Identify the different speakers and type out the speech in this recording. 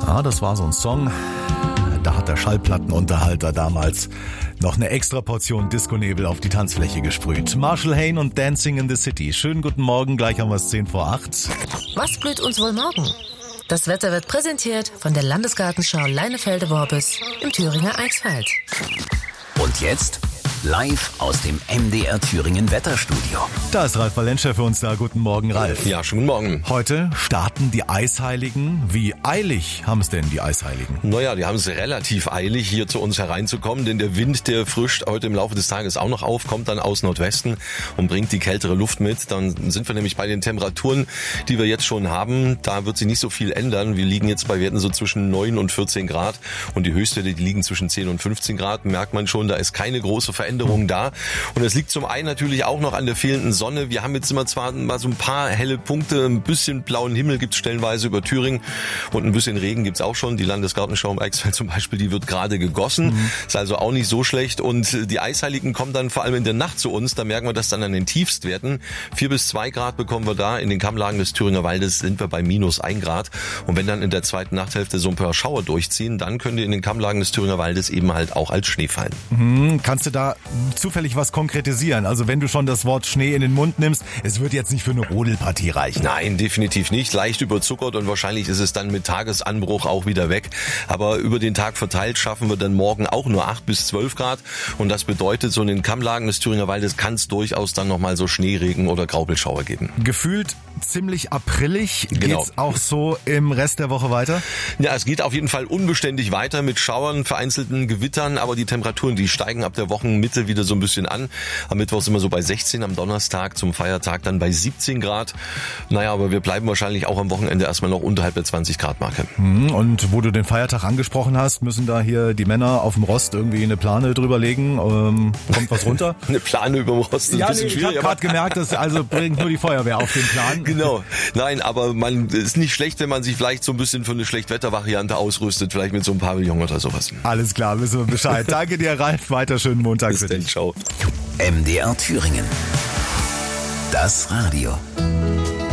Speaker 1: Ah, das war so ein Song. Da hat der Schallplattenunterhalter damals noch eine extra Portion Disco-Nebel auf die Tanzfläche gesprüht. Marshall Hayne und Dancing in the City. Schönen guten Morgen, gleich haben wir es 7:10.
Speaker 2: Was blüht uns wohl morgen? Das Wetter wird präsentiert von der Landesgartenschau Leinefelde-Worbis im Thüringer Eichsfeld.
Speaker 3: Und jetzt live aus dem MDR Thüringen Wetterstudio.
Speaker 1: Da ist Ralf Valentscher für uns da. Guten Morgen, Ralf.
Speaker 4: Ja, schönen Morgen.
Speaker 1: Heute starten die Eisheiligen. Wie eilig haben es denn die Eisheiligen?
Speaker 4: Naja, die haben es relativ eilig, hier zu uns hereinzukommen, denn der Wind, der frischt heute im Laufe des Tages auch noch auf, kommt dann aus Nordwesten und bringt die kältere Luft mit. Dann sind wir nämlich bei den Temperaturen, die wir jetzt schon haben. Da wird sich nicht so viel ändern. Wir liegen jetzt bei Werten so zwischen 9 und 14 Grad und die Höchstwerte, die liegen zwischen 10 und 15 Grad. Merkt man schon, da ist keine große Veränderung da. Und es liegt zum einen natürlich auch noch an der fehlenden Sonne. Wir haben jetzt immer zwar mal so ein paar helle Punkte, ein bisschen blauen Himmel gibt es stellenweise über Thüringen und ein bisschen Regen gibt es auch schon. Die Landesgartenschau im Eichsfeld zum Beispiel, die wird gerade gegossen. Ist also auch nicht so schlecht. Und die Eisheiligen kommen dann vor allem in der Nacht zu uns. Da merken wir das dann an den Tiefstwerten. 4 bis 2 Grad bekommen wir da. In den Kammlagen des Thüringer Waldes sind wir bei minus 1 Grad. Und wenn dann in der zweiten Nachthälfte so ein paar Schauer durchziehen, dann können die in den Kammlagen des Thüringer Waldes eben halt auch als Schnee fallen.
Speaker 1: Kannst du da zufällig was konkretisieren? Also wenn du schon das Wort Schnee in den Mund nimmst, es wird jetzt nicht für eine Rodelpartie reichen.
Speaker 4: Nein, definitiv nicht. Leicht überzuckert und wahrscheinlich ist es dann mit Tagesanbruch auch wieder weg. Aber über den Tag verteilt schaffen wir dann morgen auch nur 8 bis 12 Grad. Und das bedeutet, so in den Kammlagen des Thüringer Waldes kann es durchaus dann nochmal so Schneeregen oder Graupelschauer geben.
Speaker 1: Gefühlt ziemlich aprillig.
Speaker 4: Genau.
Speaker 1: Geht's auch so im Rest der Woche weiter?
Speaker 4: Ja, es geht auf jeden Fall unbeständig weiter mit Schauern, vereinzelten Gewittern, aber die Temperaturen, die steigen ab der Wochenmitte wieder so ein bisschen an. Am Mittwoch sind wir so bei 16, am Donnerstag zum Feiertag dann bei 17 Grad. Naja, aber wir bleiben wahrscheinlich auch am Wochenende erstmal noch unterhalb der 20-Grad-Marke.
Speaker 1: Und wo du den Feiertag angesprochen hast, müssen da hier die Männer auf dem Rost irgendwie eine Plane drüber legen? Kommt was runter?
Speaker 4: Eine Plane über dem Rost ist ein bisschen schwierig.
Speaker 1: Ich habe gerade gemerkt, dass also bringt nur die Feuerwehr auf den Plan.
Speaker 4: Genau. Nein, aber man ist nicht schlecht, wenn man sich vielleicht so ein bisschen für eine Schlechtwettervariante ausrüstet, vielleicht mit so einem Pavillon oder sowas.
Speaker 1: Alles klar, wissen wir Bescheid. Danke dir, Ralf. Weiter schönen Montag
Speaker 4: Bis
Speaker 1: für
Speaker 4: dann,
Speaker 1: dich.
Speaker 4: ciao.
Speaker 3: MDR Thüringen. Das Radio.